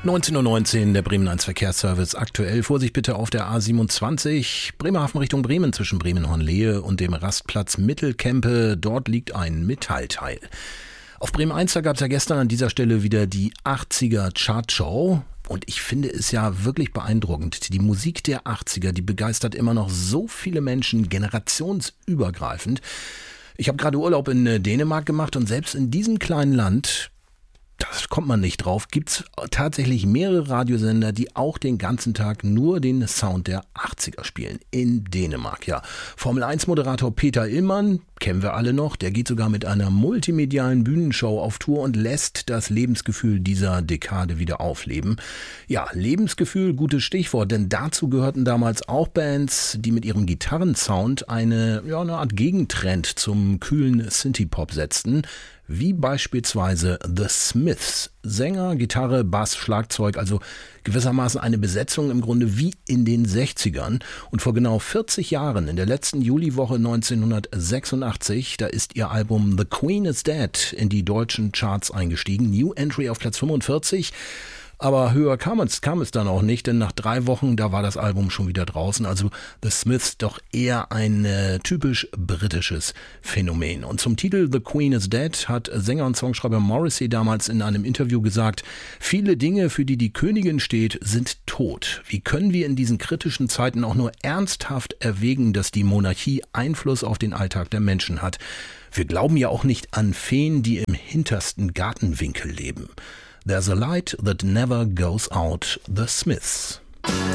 19:19 Uhr, der Bremen 1 Verkehrsservice. Aktuell Vorsicht bitte auf der A27 Bremerhaven Richtung Bremen zwischen Bremen-Hornlehe und dem Rastplatz Mittelkempe. Dort liegt ein Metallteil. Auf Bremen 1 gab es ja gestern an dieser Stelle wieder die 80er Chartshow. Und ich finde es ja wirklich beeindruckend. Die Musik der 80er, die begeistert immer noch so viele Menschen, generationsübergreifend. Ich habe gerade Urlaub in Dänemark gemacht und selbst in diesem kleinen Land, das kommt man nicht drauf, gibt's tatsächlich mehrere Radiosender, die auch den ganzen Tag nur den Sound der 80er spielen. In Dänemark, ja. Formel-1-Moderator Peter Illmann, kennen wir alle noch, der geht sogar mit einer multimedialen Bühnenshow auf Tour und lässt das Lebensgefühl dieser Dekade wieder aufleben. Ja, Lebensgefühl, gutes Stichwort, denn dazu gehörten damals auch Bands, die mit ihrem Gitarrensound eine Art Gegentrend zum kühlen Synthie-Pop setzten, wie beispielsweise The Smiths. Sänger, Gitarre, Bass, Schlagzeug, also gewissermaßen eine Besetzung im Grunde wie in den 60ern. Und vor genau 40 Jahren, in der letzten Juliwoche 1986, da ist ihr Album The Queen is Dead in die deutschen Charts eingestiegen. New Entry auf Platz 45. Aber höher kam es dann auch nicht, denn nach 3 Wochen, da war das Album schon wieder draußen. Also The Smiths doch eher ein typisch britisches Phänomen. Und zum Titel The Queen is Dead hat Sänger und Songschreiber Morrissey damals in einem Interview gesagt: Viele Dinge, für die die Königin steht, sind tot. Wie können wir in diesen kritischen Zeiten auch nur ernsthaft erwägen, dass die Monarchie Einfluss auf den Alltag der Menschen hat? Wir glauben ja auch nicht an Feen, die im hintersten Gartenwinkel leben. There's a light that never goes out, The Smiths.